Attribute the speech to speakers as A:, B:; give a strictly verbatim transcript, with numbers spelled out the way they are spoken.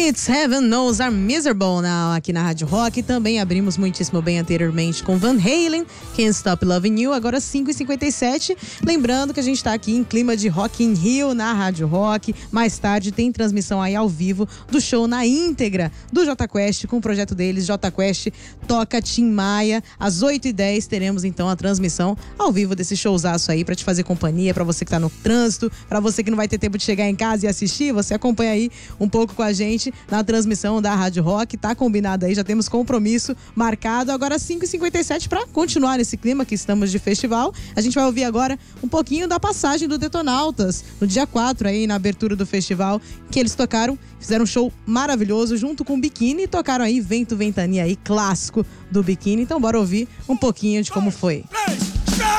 A: It's Heaven Knows I'm Miserable Now, aqui na Rádio Rock. Também abrimos muitíssimo bem anteriormente com Van Halen, Can't Stop Loving You, agora cinco e cinquenta e sete. Lembrando que a gente tá aqui em clima de Rock in Rio na Rádio Rock. Mais tarde tem transmissão aí ao vivo do show na íntegra do Jota Quest, com o projeto deles, Jota Quest Toca Tim Maia. Às oito e dez teremos então a transmissão ao vivo desse showzaço aí pra te fazer companhia, pra você que tá no trânsito, pra você que não vai ter tempo de chegar em casa e assistir, você acompanha aí um pouco com a gente na transmissão da Rádio Rock. Tá combinado aí, já temos compromisso marcado. Agora cinco e cinquenta e sete para continuar nesse clima que estamos de festival. A gente vai ouvir agora um pouquinho da passagem do Detonautas no dia quatro aí, na abertura do festival, que eles tocaram, fizeram um show maravilhoso junto com o Biquíni e tocaram aí Vento Ventania aí, clássico do Biquíni. Então bora ouvir um pouquinho de como foi.